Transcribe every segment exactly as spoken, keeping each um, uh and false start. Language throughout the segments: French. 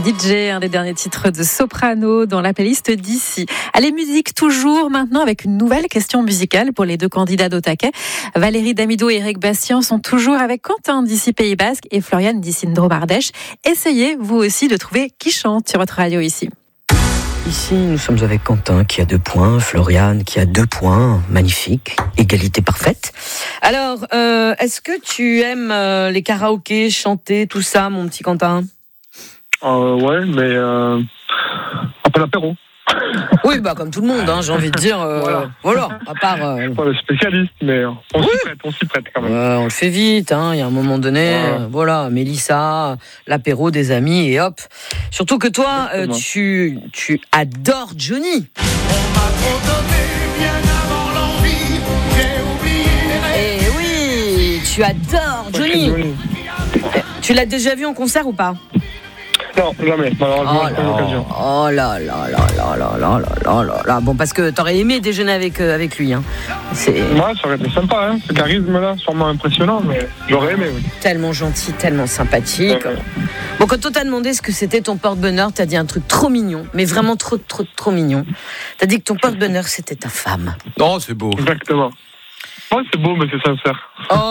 D J, un des derniers titres de Soprano dans la playlist d'ici. Allez, musique toujours maintenant avec une nouvelle question musicale pour les deux candidats d'Au-Taquet. Valérie Damido et Eric Bastien sont toujours avec Quentin d'ici Pays Basque et Floriane d'ici Ndro-Bardèche. Essayez vous aussi de trouver qui chante sur votre radio ici. Ici, nous sommes avec Quentin qui a deux points, Floriane qui a deux points, magnifique, égalité parfaite. Alors, euh, est-ce que tu aimes euh, les karaokés, chanter, tout ça, mon petit Quentin ? Euh, ouais, mais euh, après l'apéro. Oui, bah comme tout le monde, hein, j'ai envie de dire. Euh, voilà. voilà, à part. Euh... Pas le spécialiste, mais on oui. s'y prête, on s'y prête quand même. Euh, on le fait vite, hein. Il y a un moment donné, ouais. euh, voilà, Mélissa, l'apéro des amis et hop. Surtout que toi, euh, tu tu adores Johnny. On m'a trop donné bien avant l'envie, j'ai oublié. Et oui, tu adores Johnny. Johnny. Tu l'as déjà vu en concert ou pas ? Non, jamais, malheureusement, oh, j'ai pas l'occasion. Oh là là là là là là là là là. Bon, parce que t'aurais aimé déjeuner avec, euh, avec lui, hein. C'est... Ouais, ça aurait été sympa, hein. Ce charisme-là, sûrement impressionnant, mais j'aurais aimé, oui. Tellement gentil, tellement sympathique. Ouais, ouais. Bon, quand on t'a demandé ce que c'était ton porte-bonheur, t'as dit un truc trop mignon, mais vraiment trop, trop, trop mignon. T'as dit que ton porte-bonheur, c'était ta femme. Oh, c'est beau. Exactement. Ouais, c'est beau, mais c'est sincère.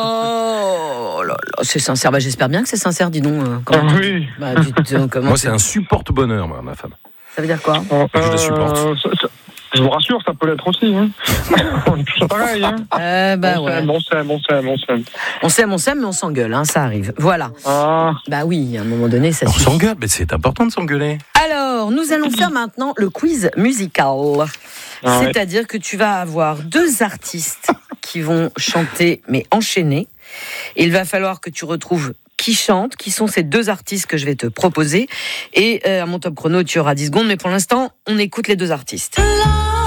Oh là là, c'est sincère. Bah, j'espère bien que c'est sincère, dis donc. Euh, ah oui. Bah, dis donc, comment moi, c'est un supporte-bonheur, moi, ma femme. Ça veut dire quoi ? euh, Je la supporte. Euh, ça, ça, je vous rassure, ça peut l'être aussi. Hein. C'est pareil. Hein. Euh, bah, on, ouais. s'aime, on s'aime, on s'aime, on s'aime. On s'aime, on s'aime, mais on s'engueule, hein, ça arrive. Voilà. Ah. Bah oui, à un moment donné, ça on suffit. s'engueule, mais c'est important de s'engueuler. Alors, nous allons faire maintenant le quiz musical. Ah, c'est-à-dire ouais. que tu vas avoir deux artistes qui vont chanter, mais enchaîner. Il va falloir que tu retrouves qui chante, qui sont ces deux artistes que je vais te proposer. Et euh, à mon top chrono, tu auras dix secondes, mais pour l'instant, on écoute les deux artistes.